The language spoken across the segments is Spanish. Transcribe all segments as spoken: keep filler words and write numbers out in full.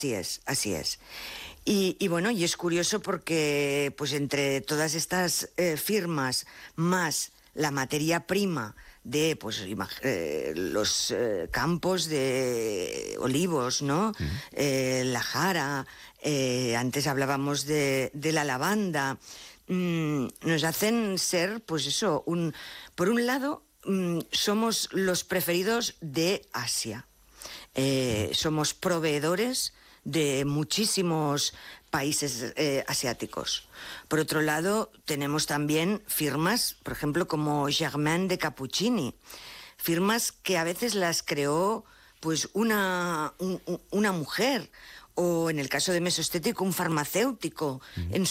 Así es, así es. Y, y bueno, y es curioso porque pues entre todas estas eh, firmas más la materia prima de pues eh, los eh, campos de olivos, ¿no? Uh-huh. Eh, la jara, eh, antes hablábamos de, de la lavanda, mm, nos hacen ser, pues eso, un, por un lado, mm, somos los preferidos de Asia. Eh, somos proveedores de muchísimos países eh, asiáticos. Por otro lado, tenemos también firmas, por ejemplo, como Germain de Cappuccini, firmas que a veces las creó pues una, un, una mujer, o en el caso de Mesoestético, un farmacéutico. Uh-huh. En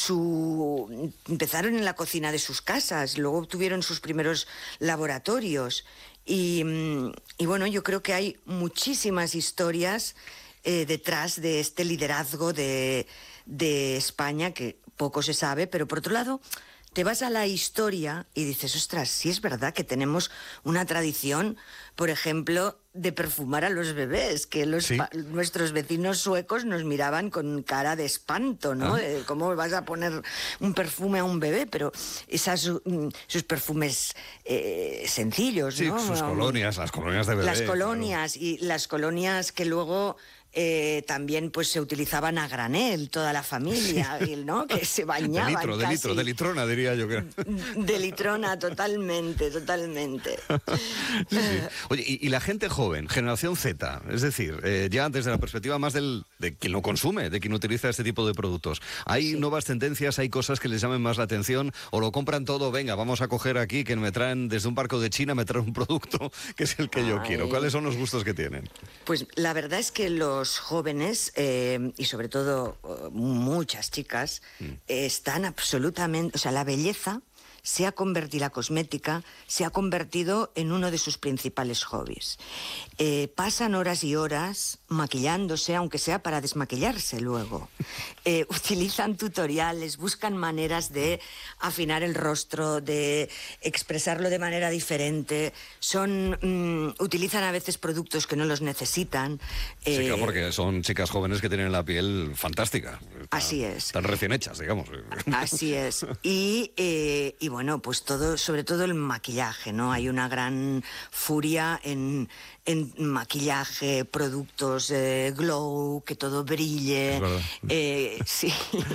su empezaron en la cocina de sus casas, luego tuvieron sus primeros laboratorios. Y, y bueno, yo creo que hay muchísimas historias eh, detrás de este liderazgo de, de España, que poco se sabe, pero por otro lado, te vas a la historia y dices, ostras, sí es verdad que tenemos una tradición, por ejemplo, de perfumar a los bebés, que los ¿sí? pa- nuestros vecinos suecos nos miraban con cara de espanto, ¿no? ¿Ah? Eh, ¿Cómo vas a poner un perfume a un bebé? Pero esas, mm, sus perfumes eh, sencillos, sí, ¿no? Sus colonias, las colonias de bebé. Las colonias, claro. Y las colonias que luego... Eh, también pues se utilizaban a granel, toda la familia, sí. ¿no? Que se bañaban de litro, casi. De litro, de litrona, diría yo. Que... De litrona, totalmente, totalmente. Sí, sí. Oye, y, y la gente joven, generación Z, es decir, eh, ya desde la perspectiva más del, de quien lo consume, de quien utiliza este tipo de productos, ¿hay sí. nuevas tendencias, hay cosas que les llamen más la atención, o lo compran todo, venga, vamos a coger aquí, que me traen desde un barco de China, me traen un producto que es el que Ay. yo quiero? ¿Cuáles son los gustos que tienen? Pues la verdad es que los Los jóvenes, eh, y sobre todo uh, muchas chicas, mm. eh, están absolutamente... O sea, la belleza se ha convertido, la cosmética, se ha convertido en uno de sus principales hobbies. Eh, pasan horas y horas maquillándose, aunque sea para desmaquillarse luego. Eh, utilizan tutoriales, buscan maneras de afinar el rostro, de expresarlo de manera diferente. Son, mm, utilizan a veces productos que no los necesitan. Eh, sí, claro, porque son chicas jóvenes que tienen la piel fantástica. Está, así es. Están recién hechas, digamos. Así es. Y, eh, y bueno, pues todo, sobre todo el maquillaje, ¿no? Hay una gran furia en, en maquillaje, productos eh, glow, que todo brille. Eh, sí.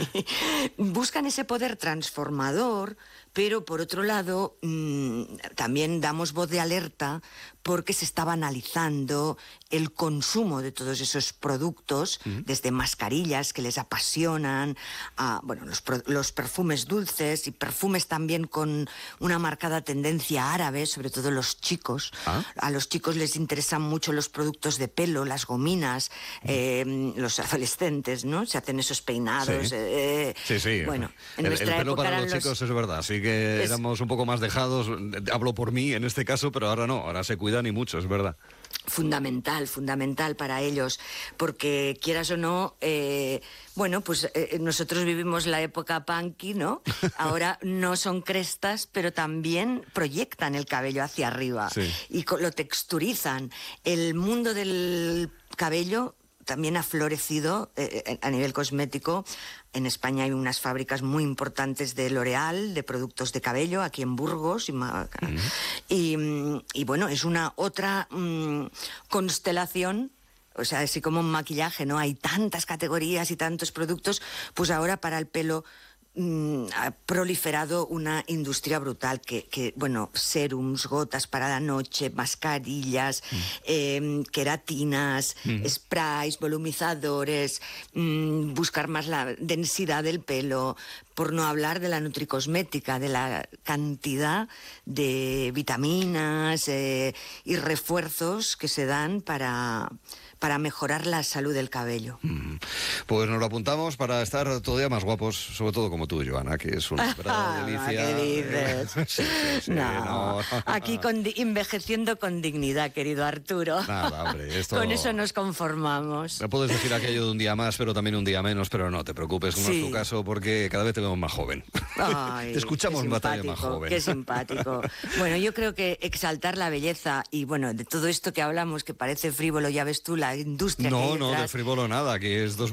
Buscan ese poder transformador, pero por otro lado mmm, también damos voz de alerta porque se está banalizando el consumo de todos esos productos, uh-huh. desde mascarillas que les apasionan, a bueno, los, los perfumes dulces y perfumes también con una marcada tendencia árabe, sobre todo los chicos. ¿Ah? A los chicos les interesan mucho los productos de pelo, las gominas, uh-huh. eh, los adolescentes, ¿no? Se hacen esos peinados. Sí, eh, sí, sí. Bueno, en el, nuestra el pelo época para eran los chicos los... es verdad, sí que es... éramos un poco más dejados, hablo por mí en este caso, pero ahora no, ahora se cuidan y mucho, es verdad. Fundamental, fundamental para ellos, porque quieras o no, eh, bueno, pues eh, nosotros vivimos la época punky, ¿no? Ahora no son crestas, pero también proyectan el cabello hacia arriba, sí. y lo texturizan. El mundo del cabello también ha florecido eh, a nivel cosmético. En España hay unas fábricas muy importantes de L'Oréal, de productos de cabello, aquí en Burgos. Y, uh-huh. y, y bueno, es una otra um, constelación. O sea, así como en maquillaje, ¿no? Hay tantas categorías y tantos productos, pues ahora para el pelo mmm, ha proliferado una industria brutal que, que, bueno, serums, gotas para la noche, mascarillas, mm. eh, queratinas, mm. sprays, volumizadores, mmm, buscar más la densidad del pelo, por no hablar de la nutricosmética, de la cantidad de vitaminas eh, y refuerzos que se dan para... para mejorar la salud del cabello. Mm. Pues nos lo apuntamos para estar todavía más guapos, sobre todo como tú, Joana, que es una verdadera delicia. ¿Qué dices? sí, sí, sí, no. no. Aquí con di- envejeciendo con dignidad, querido Arturo. Nada, hombre, esto... Con eso nos conformamos. Me puedes decir aquello de un día más, pero también un día menos, pero no te preocupes, como sí. es tu caso, porque cada vez te vemos más joven. Ay, te escuchamos en batalla más joven. Qué simpático. Bueno, yo creo que exaltar la belleza y, bueno, de todo esto que hablamos, que parece frívolo, ya ves tú, la industria no, que hay no, detrás. de frívolo nada, que es dos